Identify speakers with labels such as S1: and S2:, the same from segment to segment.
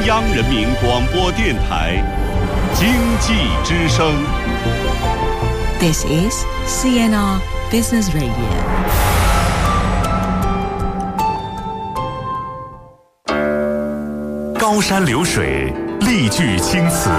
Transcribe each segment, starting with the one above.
S1: 央人民广播电台经济之声。
S2: This is CNR Business Radio。
S1: 高山流水，丽句青词，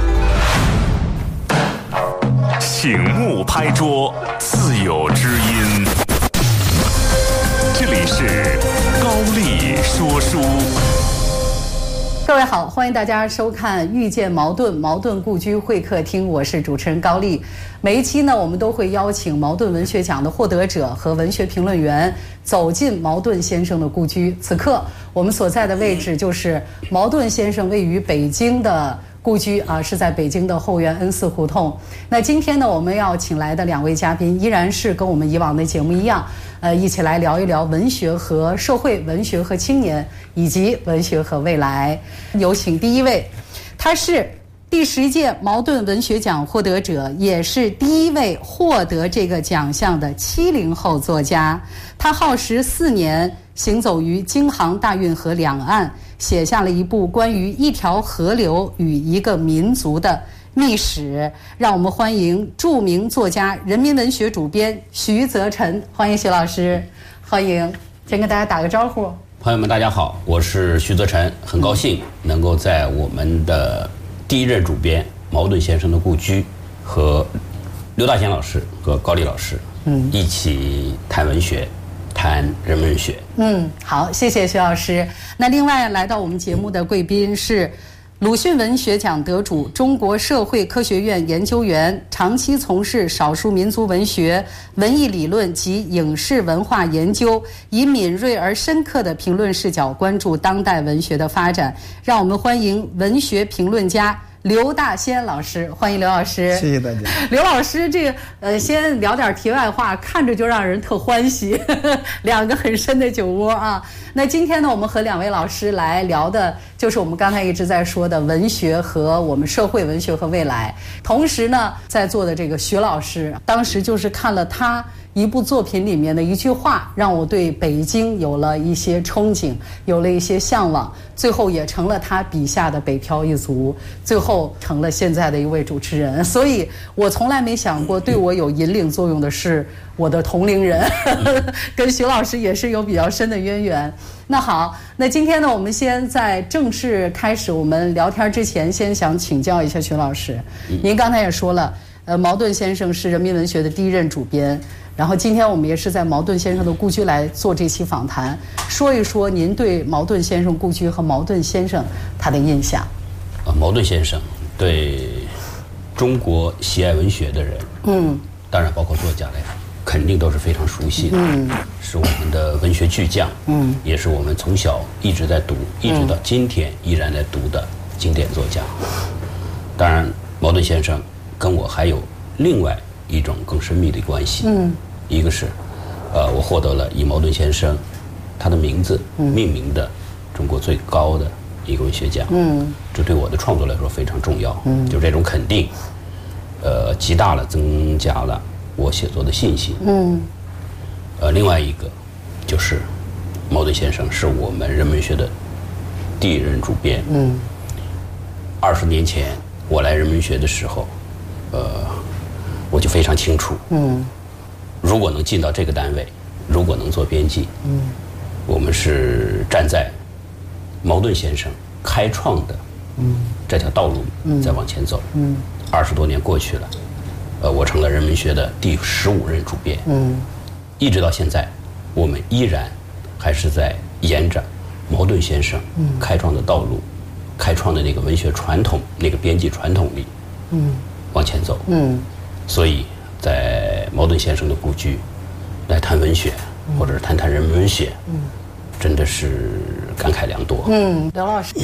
S1: 醒目拍桌，自有知音。这里是高丽说书。
S3: 各位好，欢迎大家收看《遇见茅盾》茅盾故居会客厅，我是主持人高丽。每一期呢，我们都会邀请茅盾文学奖的获得者和文学评论员走进茅盾先生的故居。此刻我们所在的位置就是茅盾先生位于北京的故居啊，是在北京的后园恩寺胡同。那今天呢，我们要请来的两位嘉宾依然是跟我们以往的节目一样，一起来聊一聊文学和社会、文学和青年，以及文学和未来。有请第一位，他是第10届茅盾文学奖获得者，也是第一位获得这个奖项的70后作家。他耗时4年，行走于京杭大运河两岸，写下了一部关于一条河流与一个民族的秘史。让我们欢迎著名作家、人民文学主编徐则臣。欢迎徐老师，欢迎。先跟大家打个招呼。
S4: 朋友们大家好，我是徐则臣，很高兴能够在我们的第一任主编茅盾先生的故居和刘大贤老师和高丽老师一起谈文学，谈人文文学。
S3: 好，谢谢徐老师。那另外来到我们节目的贵宾是鲁迅文学奖得主、中国社会科学院研究员，长期从事少数民族文学、文艺理论及影视文化研究，以敏锐而深刻的评论视角关注当代文学的发展。让我们欢迎文学评论家刘大仙老师。欢迎刘老师。
S5: 谢谢大家。
S3: 刘老师这个先聊点题外话，看着就让人特欢喜，两个很深的酒窝啊。那今天呢，我们和两位老师来聊的就是我们刚才一直在说的文学和我们社会、文学和未来。同时呢，在座的这个徐老师，当时就是看了他一部作品里面的一句话，让我对北京有了一些憧憬，有了一些向往，最后也成了他笔下的北漂一族，最后成了现在的一位主持人。所以我从来没想过对我有引领作用的是我的同龄人，跟徐老师也是有比较深的渊源。那好，那今天呢，我们先在正式开始我们聊天之前，先想请教一下徐老师。您刚才也说了，茅盾先生是人民文学的第一任主编，然后今天我们也是在茅盾先生的故居来做这期访谈，说一说您对茅盾先生故居和茅盾先生他的印象。
S4: 茅盾先生对中国喜爱文学的人，当然包括作家来说，肯定都是非常熟悉的，是我们的文学巨匠，也是我们从小一直在读，一直到今天依然在读的经典作家。当然，茅盾先生跟我还有另外一种更深密的关系，一个是，我获得了以茅盾先生他的名字命名的中国最高的一个文学奖，这对我的创作来说非常重要，就这种肯定，极大了增加了我写作的信心。另外一个就是茅盾先生是我们人文学的第一任主编。20年前我来人文学的时候，我就非常清楚，如果能进到这个单位，如果能做编辑，我们是站在茅盾先生开创的这条道路再往前走。20多年过去了，我成了人文学的第15任主编，一直到现在，我们依然还是在沿着茅盾先生开创的道路，开创的那个文学传统、那个编辑传统里，往前走。所以在茅盾先生的故居来谈文学，或者是谈谈人文文学，真的是感慨良多。
S3: 刘老师，